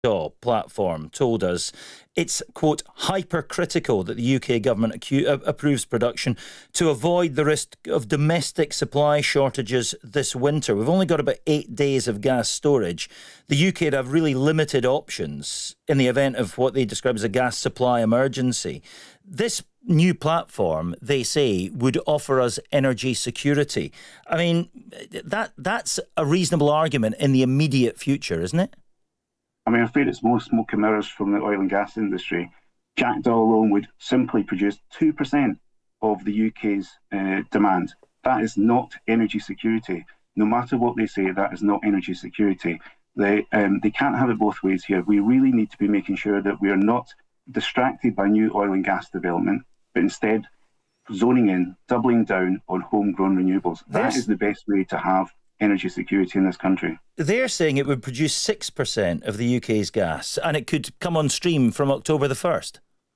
platform told us it's, quote, hypercritical that the UK government approves production to avoid the risk of domestic supply shortages this winter. We've only got about 8 days of gas storage. The UK would have really limited options in the event of what they describe as a gas supply emergency. This new platform, they say, would offer us energy security. I mean, that's a reasonable argument in the immediate future, isn't it? I'm afraid it's more smoke and mirrors from the oil and gas industry. Jackdaw alone would simply produce 2% of the UK's demand. That is not energy security. No matter what they say, that is not energy security. They can't have it both ways here. We really need to be making sure that we are not distracted by new oil and gas development, but instead zoning in, doubling down on homegrown renewables. That is the best way to have energy security in this country. They're saying it would produce 6% of the UK's gas, and it could come on stream from October the 1st.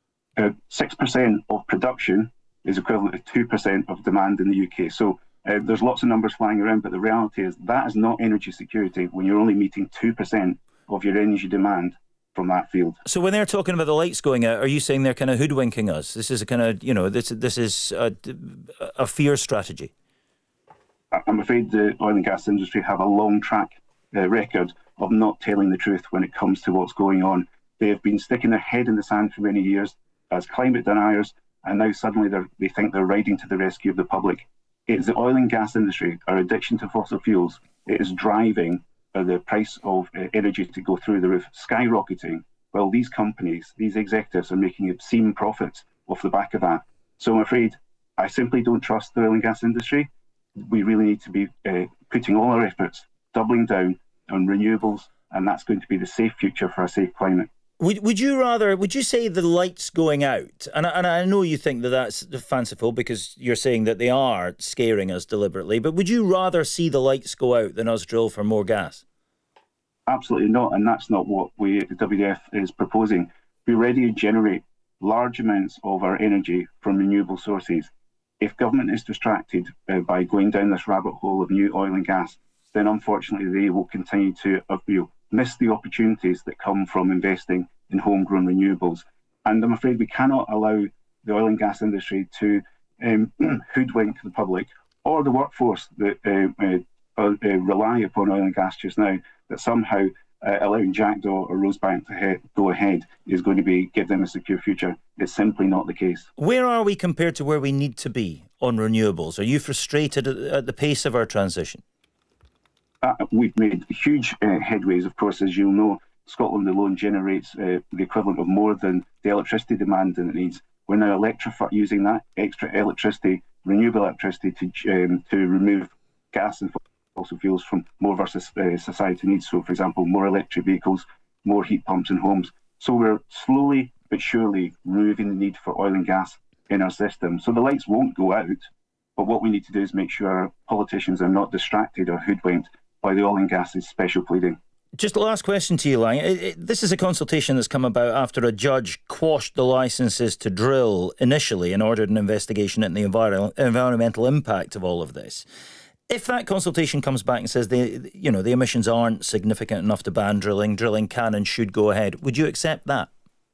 6% of production is equivalent to 2% of demand in the UK. So there's lots of numbers flying around, but the reality is that is not energy security when you're only meeting 2% of your energy demand from that field. So when they're talking about the lights going out, are you saying they're kind of hoodwinking us? This is a kind of, this is a fear strategy? I'm afraid the oil and gas industry have a long track record of not telling the truth when it comes to what's going on. They have been sticking their head in the sand for many years as climate deniers, and now suddenly they think they're riding to the rescue of the public. It's the oil and gas industry, our addiction to fossil fuels, it is driving the price of energy to go through the roof, skyrocketing, while these companies, these executives are making obscene profits off the back of that. So I'm afraid I simply don't trust the oil and gas industry. We really need to be putting all our efforts, doubling down on renewables, and that's going to be the safe future for a safe climate. Would you say the lights going out, and I know you think that that's fanciful because you're saying that they are scaring us deliberately, but would you rather see the lights go out than us drill for more gas? Absolutely not, and that's not what the WDF is proposing. We already generate large amounts of our energy from renewable sources. If government is distracted by going down this rabbit hole of new oil and gas, then unfortunately they will continue to miss the opportunities that come from investing in homegrown renewables. And I'm afraid we cannot allow the oil and gas industry to hoodwink the public or the workforce that rely upon oil and gas just now, that somehow allowing Jackdaw or Rosebank to go ahead is going to give them a secure future. It's simply not the case. Where are we compared to where we need to be on renewables? Are you frustrated at the pace of our transition? We've made huge headways, of course, as you'll know. Scotland alone generates the equivalent of more than the electricity demand that it needs. We're now using that extra electricity, renewable electricity, to remove gas and fossil fuels from more of our society needs. So, for example, more electric vehicles, more heat pumps in homes. So we're slowly but surely removing the need for oil and gas in our system. So the lights won't go out, but what we need to do is make sure our politicians are not distracted or hoodwinked by the oil and gas's special pleading. Just the last question to you, Lang. This is a consultation that's come about after a judge quashed the licences to drill initially and ordered an investigation into the environmental impact of all of this. If that consultation comes back and says the emissions aren't significant enough to ban drilling can and should go ahead, would you accept that?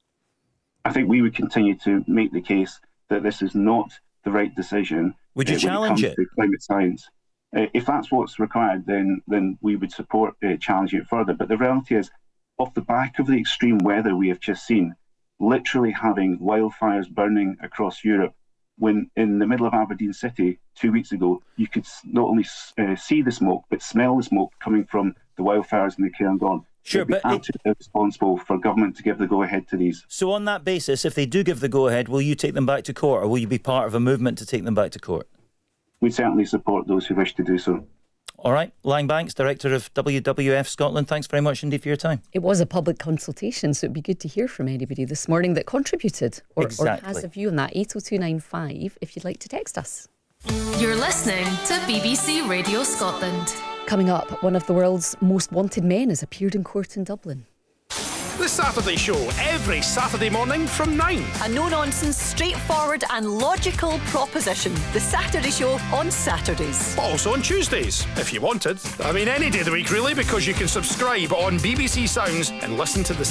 I think we would continue to make the case that this is not the right decision. Would you challenge it? When it comes to climate science. If that's what's required, then we would support challenging it further. But the reality is, off the back of the extreme weather we have just seen, literally having wildfires burning across Europe, when in the middle of Aberdeen City 2 weeks ago, you could not only see the smoke, but smell the smoke coming from the wildfires in the Cairngorm. Sure, but it's absolutely responsible for government to give the go-ahead to these. So on that basis, if they do give the go-ahead, will you take them back to court, or will you be part of a movement to take them back to court? We certainly support those who wish to do so. All right. Lang Banks, Director of WWF Scotland, thanks very much indeed for your time. It was a public consultation, so it'd be good to hear from anybody this morning that contributed or has a view on that. 80295 if you'd like to text us. You're listening to BBC Radio Scotland. Coming up, one of the world's most wanted men has appeared in court in Dublin. The Saturday Show, every Saturday morning from 9. A no-nonsense, straightforward and logical proposition. The Saturday Show on Saturdays. Also on Tuesdays, if you wanted. I mean, any day of the week, really, because you can subscribe on BBC Sounds and listen to the